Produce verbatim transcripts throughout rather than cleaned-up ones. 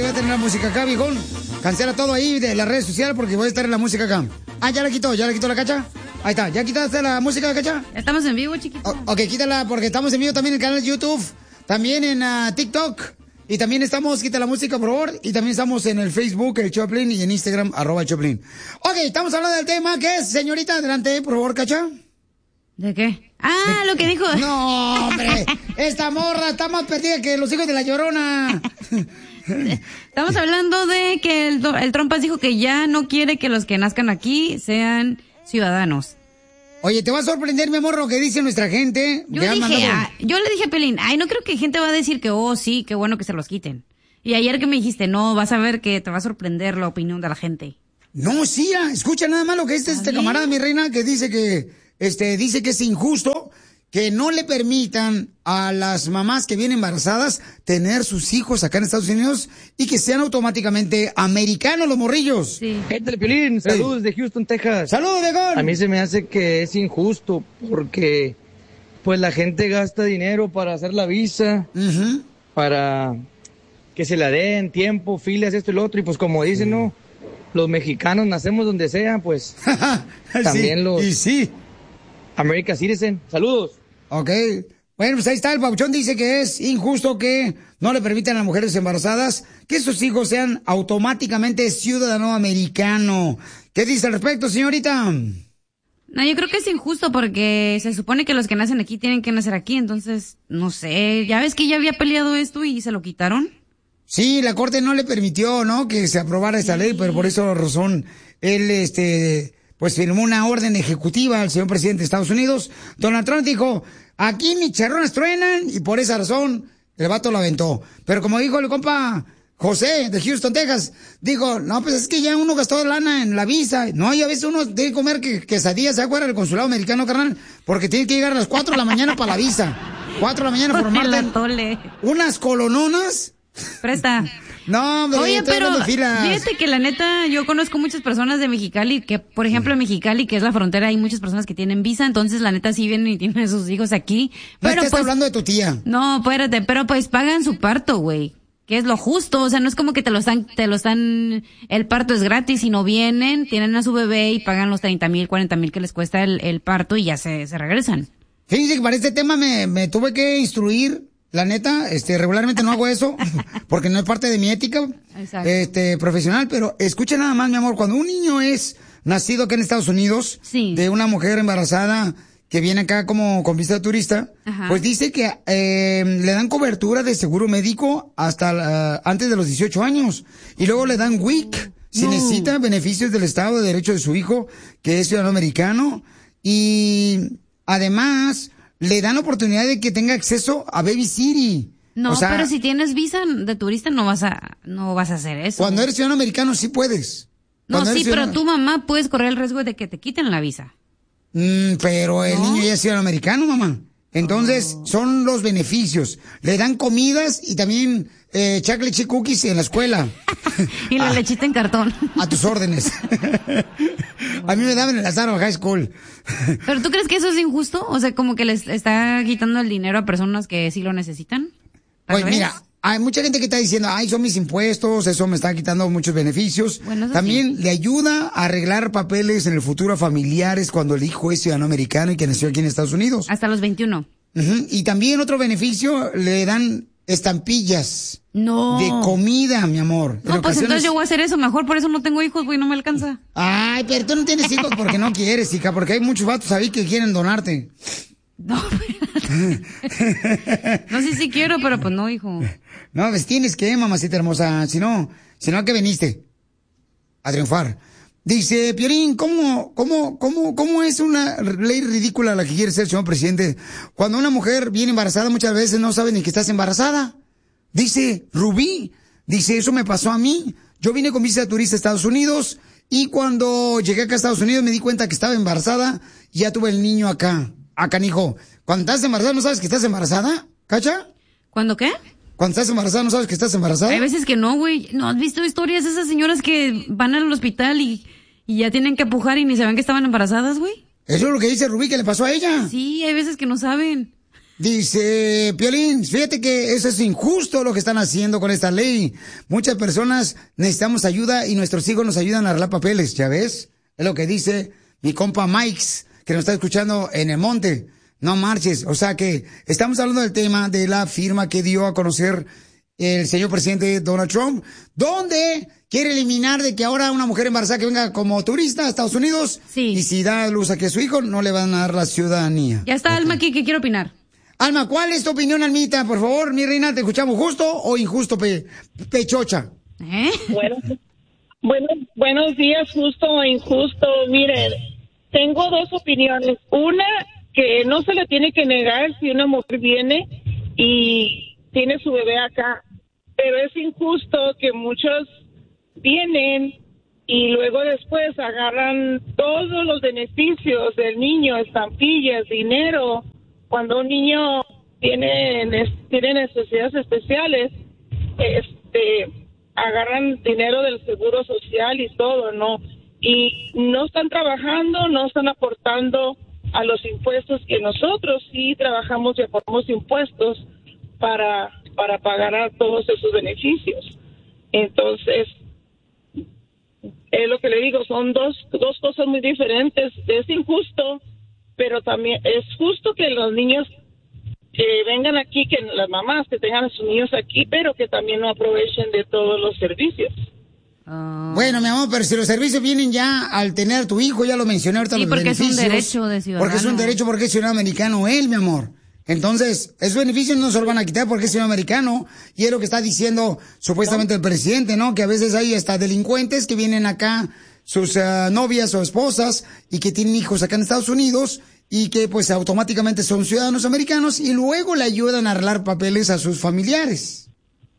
voy a tener la música acá, viejón. Cancela todo ahí de las redes sociales porque voy a estar en la música acá. Ah, ya la quitó, ya la quitó la Cacha. Ahí está, ¿ya quitaste la música, Cacha? Ya estamos en vivo, chiquito. O, ok, quítala porque estamos en vivo también en el canal de YouTube, también en uh, TikTok. Y también estamos, quita la música, por favor. Y también estamos en el Facebook, el Choplin, y en Instagram, arroba Choplin. Ok, estamos hablando del tema que es, señorita, adelante, por favor, Cacha. ¿De qué? Ah, ¿De... lo que dijo. No, hombre, esta morra está más perdida que los hijos de la Llorona. Estamos hablando de que el, el Trompas dijo que ya no quiere que los que nazcan aquí sean ciudadanos. Oye, te va a sorprender, mi amor, lo que dice nuestra gente. Yo, dije, ah, yo le dije a Pelín, ay, no creo que gente va a decir que, oh, sí, qué bueno que se los quiten. Y ayer que me dijiste, no, vas a ver que te va a sorprender la opinión de la gente. No, sí, escucha nada más lo que es este camarada, mi reina, que dice que, este, dice que es injusto que no le permitan a las mamás que vienen embarazadas tener sus hijos acá en Estados Unidos y que sean automáticamente americanos los morrillos. Sí. Gente, Piolín, saludos de Houston, Texas. Saludos, viejón. A mí se me hace que es injusto porque pues la gente gasta dinero para hacer la visa, uh-huh. para que se la den tiempo, filas, esto y lo otro, y pues como dicen, ¿no? Los mexicanos nacemos donde sea, pues también sí, los y sí. American Citizen. Saludos. Ok. Bueno, pues ahí está, el Pabuchón dice que es injusto que no le permitan a las mujeres embarazadas que sus hijos sean automáticamente ciudadano americano. ¿Qué dice al respecto, señorita? No, yo creo que es injusto porque se supone que los que nacen aquí tienen que nacer aquí, entonces, no sé, ya ves que ya había peleado esto y se lo quitaron. Sí, la Corte no le permitió, ¿no?, que se aprobara esta sí. ley, pero por esa razón él, este... pues firmó una orden ejecutiva al señor presidente de Estados Unidos. Donald Trump dijo, aquí mis charrones truenan, y por esa razón el vato lo aventó. Pero como dijo el compa José de Houston, Texas, dijo, no, pues es que ya uno gastó lana en la visa. No, y a veces uno tiene que comer que, quesadillas, ¿se acuerda del consulado americano, carnal? Porque tiene que llegar a las cuatro de la mañana para la visa. cuatro de la mañana formarte unas colononas. Presta. No, hombre, oye, pero filas. Fíjate que la neta, yo conozco muchas personas de Mexicali, que por ejemplo en Mexicali, que es la frontera, hay muchas personas que tienen visa, entonces la neta sí vienen y tienen a sus hijos aquí. No pero estás pues, hablando de tu tía. No, espérate, pero pues pagan su parto, güey. Que es lo justo, o sea, no es como que te lo están, te lo están, el parto es gratis y no vienen, tienen a su bebé y pagan los treinta mil, cuarenta mil que les cuesta el, el parto y ya se, se regresan. Fíjense que para este tema me, me tuve que instruir. La neta, este, regularmente no hago eso, porque no es parte de mi ética, Exacto. este, profesional, pero escucha nada más, mi amor, cuando un niño es nacido acá en Estados Unidos, sí. de una mujer embarazada que viene acá como con visa de turista, Ajá. pues dice que eh, le dan cobertura de seguro médico hasta uh, antes de los dieciocho años, y luego le dan W I C, si no. necesita beneficios del Estado de Derecho de su hijo, que es ciudadano americano, y además le dan la oportunidad de que tenga acceso a Baby City. No, o sea, pero si tienes visa de turista no vas a no vas a hacer eso. Cuando eres ciudadano americano sí puedes. No, cuando sí, ciudadano... pero tu mamá puedes correr el riesgo de que te quiten la visa. Mm, pero el ¿No? niño ya es ciudadano americano, mamá. Entonces, oh. son los beneficios. Le dan comidas y también eh, chocolate chip cookies en la escuela. Y la ah, lechita en cartón. A tus órdenes. A mí me daban en la Sarah High School. ¿Pero tú crees que eso es injusto? O sea, como que les está quitando el dinero a personas que sí lo necesitan. Pues mira, hay mucha gente que está diciendo, ay, son mis impuestos, eso me está quitando muchos beneficios. Bueno, también sí. le ayuda a arreglar papeles en el futuro a familiares cuando el hijo es ciudadano americano y que nació aquí en Estados Unidos. Hasta los veintiuno. Uh-huh. Y también otro beneficio, le dan estampillas. No. De comida, mi amor. No, pues ocasiones... entonces yo voy a hacer eso. Mejor por eso no tengo hijos, güey, no me alcanza. Ay, pero tú no tienes hijos porque no quieres, hija, porque hay muchos vatos ahí que quieren donarte. No, no, sí, sí quiero, pero pues no, hijo. No, pues tienes que, mamacita hermosa. Si no, si no, ¿a qué veniste? A triunfar. Dice, Piolín, ¿cómo, cómo, cómo, cómo es una ley ridícula la que quiere ser el señor presidente? Cuando una mujer viene embarazada, muchas veces no sabe ni que estás embarazada. Dice Rubí, dice, eso me pasó a mí. Yo vine con visa de turista a Estados Unidos y cuando llegué acá a Estados Unidos me di cuenta que estaba embarazada y ya tuve el niño acá. Acá, canijo. Cuando estás embarazada, ¿no sabes que estás embarazada? ¿Cacha? ¿Cuándo qué? Cuando estás embarazada, ¿no sabes que estás embarazada? Hay veces que no, güey. ¿No has visto historias de esas señoras que van al hospital y, y ya tienen que pujar y ni saben que estaban embarazadas, güey? Eso es lo que dice Rubí que le pasó a ella. Sí, hay veces que no saben. Dice, Piolín, fíjate que eso es injusto lo que están haciendo con esta ley. Muchas personas necesitamos ayuda y nuestros hijos nos ayudan a arreglar papeles, ¿ya ves? Es lo que dice mi compa Mike, que nos está escuchando en el monte. No marches. O sea que estamos hablando del tema de la firma que dio a conocer el señor presidente Donald Trump, donde quiere eliminar de que ahora una mujer embarazada que venga como turista a Estados Unidos, sí. y si da luz aquí a su hijo, no le van a dar la ciudadanía. Ya está, okay. Alma aquí, que quiere opinar. Alma, ¿cuál es tu opinión, Almita? Por favor, mi reina, ¿te escuchamos justo o injusto, pe pechocha? ¿Eh? Bueno, bueno, buenos días, justo o injusto. Miren, tengo dos opiniones. Una, que no se le tiene que negar si una mujer viene y tiene su bebé acá, pero es injusto que muchos vienen y luego después agarran todos los beneficios del niño, estampillas, dinero. Cuando un niño tiene, tiene necesidades especiales, este, agarran dinero del seguro social y todo, ¿no? Y no están trabajando, no están aportando a los impuestos que nosotros sí trabajamos y aportamos impuestos para, para pagar a todos esos beneficios. Entonces, es lo que le digo, son dos, dos cosas muy diferentes. Es injusto, pero también es justo que los niños que vengan aquí, que las mamás que tengan a sus niños aquí, pero que también no aprovechen de todos los servicios. Uh... Bueno, mi amor, pero si los servicios vienen ya al tener tu hijo, ya lo mencioné ahorita, sí, los porque beneficios. Es un derecho de ciudadano. Porque es un derecho, porque es ciudadano americano él, mi amor. Entonces, esos beneficios no se los van a quitar porque es ciudadano americano. Y es lo que está diciendo supuestamente el presidente, ¿no? Que a veces hay hasta delincuentes que vienen acá, sus uh, novias o esposas, y que tienen hijos acá en Estados Unidos, y que pues automáticamente son ciudadanos americanos, y luego le ayudan a arreglar papeles a sus familiares.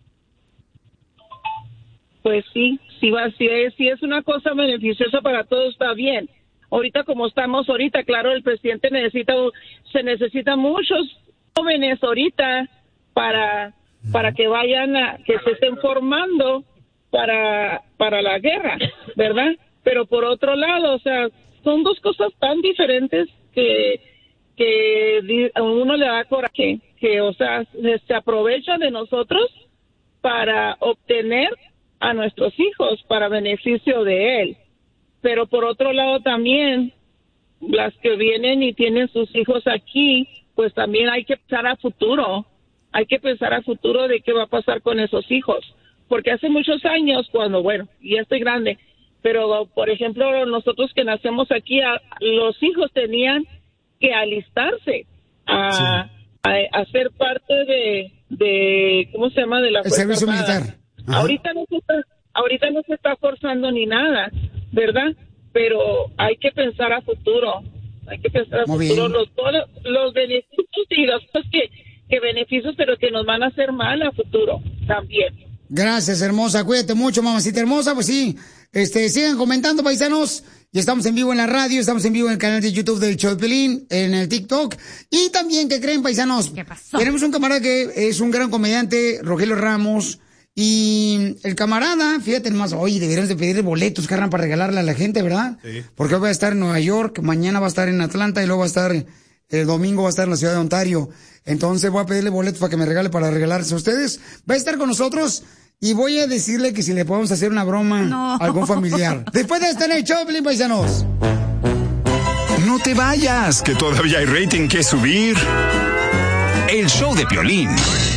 Pues sí, sí, va, sí, es, sí es una cosa beneficiosa para todos, está bien. Ahorita como estamos ahorita, claro, el presidente necesita, se necesita muchos jóvenes ahorita para, para que vayan a, que se estén formando para, para la guerra, ¿verdad? Pero por otro lado, o sea, son dos cosas tan diferentes que, que a uno le da coraje, que, o sea, se, se aprovecha de nosotros para obtener a nuestros hijos para beneficio de él. Pero por otro lado también, las que vienen y tienen sus hijos aquí, pues también hay que pensar a futuro, hay que pensar a futuro de qué va a pasar con esos hijos. Porque hace muchos años, cuando, bueno, ya estoy grande, pero por ejemplo, nosotros que nacemos aquí, a, los hijos tenían que alistarse a, sí. a, a ser parte de, de, ¿cómo se llama? De la el servicio militar. Ahorita no se está, ahorita no se está forzando ni nada, ¿verdad? Pero hay que pensar a futuro, hay que pensar a Muy futuro bien. los todos los beneficios y las cosas que, que beneficios, pero que nos van a hacer mal a futuro también. Gracias, hermosa, cuídate mucho, mamacita hermosa, pues sí, este, sigan comentando, paisanos, y estamos en vivo en la radio, estamos en vivo en el canal de YouTube del Show de Piolín, en el TikTok, y también, ¿qué creen, paisanos? ¿Qué pasó? Tenemos un camarada que es un gran comediante, Rogelio Ramos. Y el camarada, fíjate más, oye, deberíamos de pedirle boletos, carnal, para regalarle a la gente, ¿verdad? Sí. Porque hoy va a estar en Nueva York, mañana va a estar en Atlanta y luego va a estar, el domingo va a estar en la ciudad de Ontario. Entonces voy a pedirle boletos para que me regale para regalarse a ustedes. Va a estar con nosotros y voy a decirle que si le podemos hacer una broma no. a algún familiar. Después de estar en el show, Piolín, paisanos. No te vayas, que todavía hay rating que subir. El show de Piolín.